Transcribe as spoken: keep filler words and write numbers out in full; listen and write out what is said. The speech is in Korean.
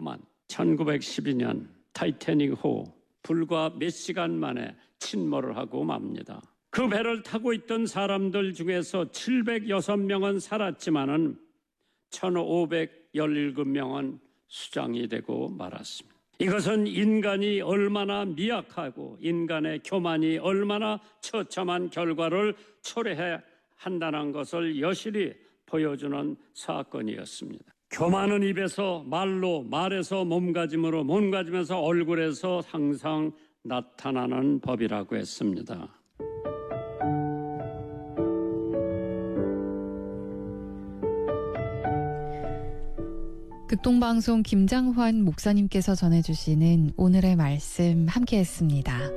위험한 천구백십이 년 타이타닉 호 불과 몇 시간 만에 침몰을 하고 맙니다. 그 배를 타고 있던 사람들 중에서 칠백육 명은 살았지만은 천오백십칠 명은 수장이 되고 말았습니다. 이것은 인간이 얼마나 미약하고 인간의 교만이 얼마나 처참한 결과를 초래해야 한다는 것을 여실히 보여주는 사건이었습니다. 교만은 입에서 말로, 말에서 몸가짐으로, 몸가짐에서 얼굴에서 항상 나타나는 법이라고 했습니다. 극동방송 김장환 목사님께서 전해주시는 오늘의 말씀 함께했습니다.